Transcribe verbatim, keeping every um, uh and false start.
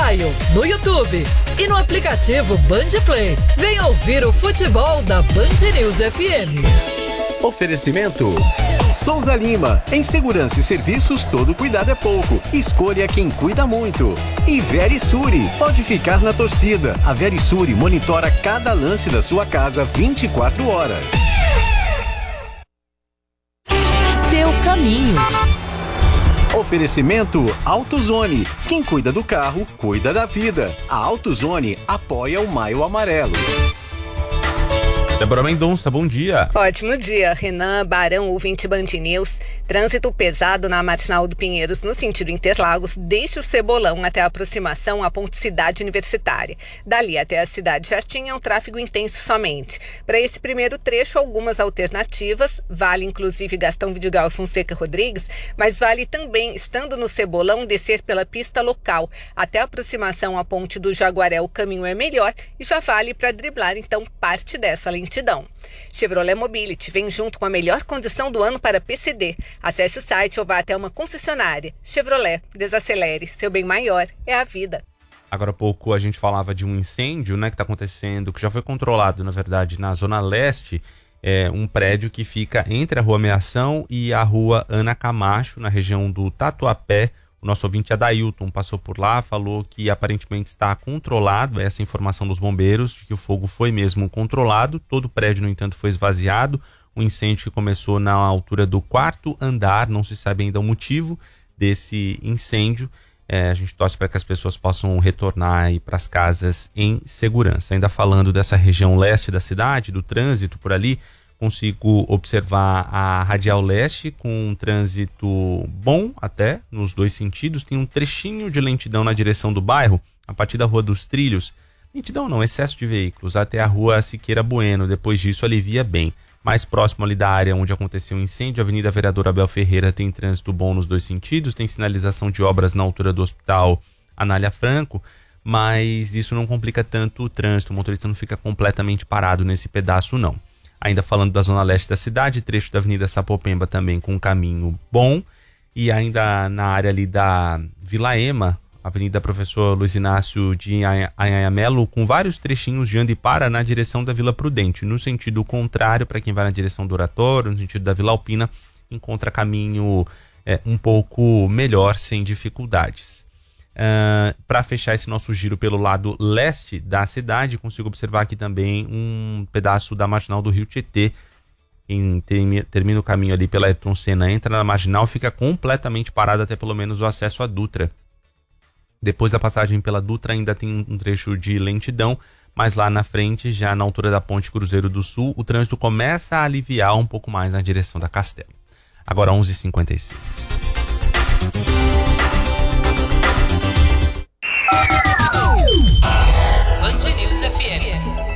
Maio, no YouTube e no aplicativo Band Play. Venha ouvir o futebol da Band News F M. Oferecimento Souza Lima, em segurança e serviços todo cuidado é pouco, escolha quem cuida muito. E Verisuri, pode ficar na torcida, a Verisuri monitora cada lance da sua casa vinte e quatro horas. Seu caminho. Oferecimento AutoZone, quem cuida do carro, cuida da vida. A AutoZone apoia o Maio Amarelo. Débora Mendonça, bom dia. Ótimo dia, Renan, Barão, ouvinte Band News. Trânsito pesado na Marginal do Pinheiros, no sentido Interlagos, desde o Cebolão até a aproximação à Ponte Cidade Universitária. Dali até a Cidade Jardim é um tráfego intenso somente. Para esse primeiro trecho, algumas alternativas. Vale, inclusive, Gastão Vidigal e Fonseca Rodrigues, mas vale também, estando no Cebolão, descer pela pista local. Até a aproximação à Ponte do Jaguaré, o caminho é melhor e já vale para driblar, então, parte dessa lentidão. Chevrolet Mobility vem junto com a melhor condição do ano para P C D. Acesse o site ou vá até uma concessionária. Chevrolet, desacelere, seu bem maior é a vida. Agora há pouco a gente falava de um incêndio, né, que está acontecendo, que já foi controlado, na verdade, na Zona Leste. É um prédio que fica entre a Rua Ameação e a Rua Ana Camacho, na região do Tatuapé. O nosso ouvinte Adailton passou por lá, falou que aparentemente está controlado, essa informação dos bombeiros, de que o fogo foi mesmo controlado. Todo o prédio, no entanto, foi esvaziado. Um incêndio que começou na altura do quarto andar, não se sabe ainda o motivo desse incêndio. É, a gente torce para que as pessoas possam retornar para as casas em segurança. Ainda falando dessa região leste da cidade, do trânsito por ali, consigo observar a Radial Leste com um trânsito bom até, nos dois sentidos. Tem um trechinho de lentidão na direção do bairro, a partir da Rua dos Trilhos. Lentidão não, excesso de veículos, até a Rua Siqueira Bueno. Depois disso alivia bem. Mais próximo ali da área onde aconteceu o incêndio, a Avenida Vereador Abel Ferreira tem trânsito bom nos dois sentidos, tem sinalização de obras na altura do Hospital Anália Franco, mas isso não complica tanto o trânsito, o motorista não fica completamente parado nesse pedaço não. Ainda falando da zona leste da cidade, trecho da Avenida Sapopemba também com um caminho bom, e ainda na área ali da Vila Ema, Avenida Professor Luiz Inácio de Anhanhamelo, com vários trechinhos de anda e para na direção da Vila Prudente. No sentido contrário, para quem vai na direção do Oratório, no sentido da Vila Alpina, encontra caminho é, um pouco melhor, sem dificuldades. Uh, para fechar esse nosso giro pelo lado leste da cidade, consigo observar aqui também um pedaço da Marginal do Rio Tietê. Em, termina o caminho ali pela Ayrton Senna, entra na Marginal, fica completamente parado até pelo menos o acesso à Dutra. Depois da passagem pela Dutra ainda tem um trecho de lentidão, mas lá na frente, já na altura da Ponte Cruzeiro do Sul, o trânsito começa a aliviar um pouco mais na direção da Castelo. Agora onze e cinquenta e seis. Band News F M.